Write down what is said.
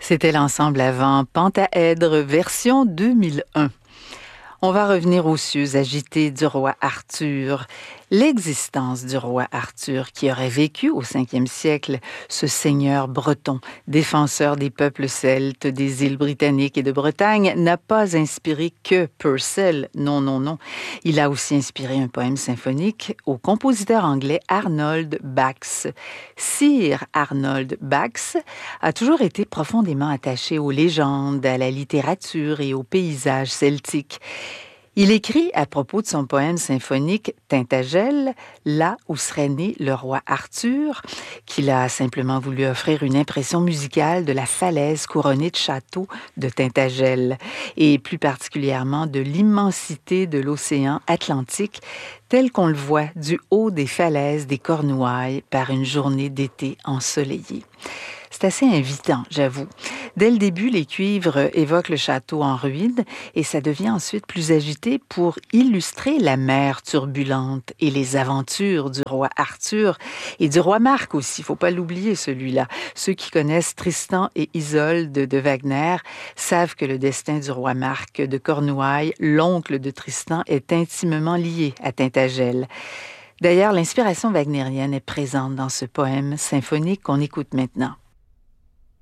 C'était l'ensemble avant Pentaèdre, version 2001. On va revenir aux cieux agités du roi Arthur. L'existence du roi Arthur, qui aurait vécu au 5e siècle, ce seigneur breton, défenseur des peuples celtes, des îles britanniques et de Bretagne, n'a pas inspiré que Purcell. Non, non, non. Il a aussi inspiré un poème symphonique au compositeur anglais Arnold Bax. Sir Arnold Bax a toujours été profondément attaché aux légendes, à la littérature et aux paysages celtiques. Il écrit à propos de son poème symphonique Tintagel, là où serait né le roi Arthur, qu'il a simplement voulu offrir une impression musicale de la falaise couronnée de châteaux de Tintagel, et plus particulièrement de l'immensité de l'océan Atlantique, tel qu'on le voit du haut des falaises des Cornouailles par une journée d'été ensoleillée. C'est assez invitant, j'avoue. Dès le début, les cuivres évoquent le château en ruine et ça devient ensuite plus agité pour illustrer la mer turbulente et les aventures du roi Arthur et du roi Marc aussi, faut pas l'oublier celui-là. Ceux qui connaissent Tristan et Isolde de Wagner savent que le destin du roi Marc de Cornouailles, l'oncle de Tristan, est intimement lié à Tintagel. D'ailleurs, l'inspiration wagnérienne est présente dans ce poème symphonique qu'on écoute maintenant.